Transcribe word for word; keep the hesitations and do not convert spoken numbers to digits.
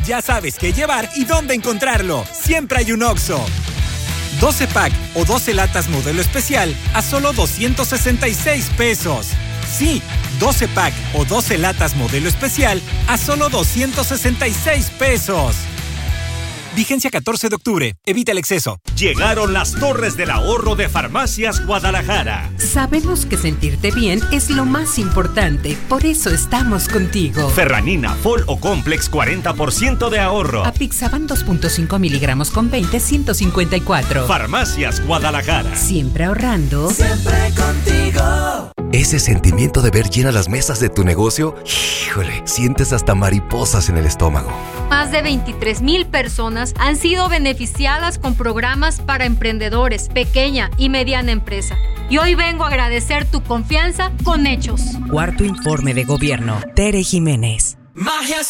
Ya sabes qué llevar y dónde encontrarlo. Siempre hay un Oxxo. doce pack o doce latas modelo especial a solo doscientos sesenta y seis pesos. Sí, doce pack o doce latas modelo especial a solo doscientos sesenta y seis pesos. Vigencia catorce de octubre. Evita el exceso. Llegaron las Torres del Ahorro de Farmacias Guadalajara. Sabemos que sentirte bien es lo más importante. Por eso estamos contigo. Ferranina, Fol o Complex, cuarenta por ciento de ahorro. Apixaban dos punto cinco miligramos con veinte, ciento cincuenta y cuatro. Farmacias Guadalajara. Siempre ahorrando. Siempre contigo. Ese sentimiento de ver llenas las mesas de tu negocio, híjole, sientes hasta mariposas en el estómago. Más de veintitrés mil personas han sido beneficiadas con programas para emprendedores, pequeña y mediana empresa. Y hoy vengo a agradecer tu confianza con hechos. Cuarto informe de gobierno. Tere Jiménez. Magia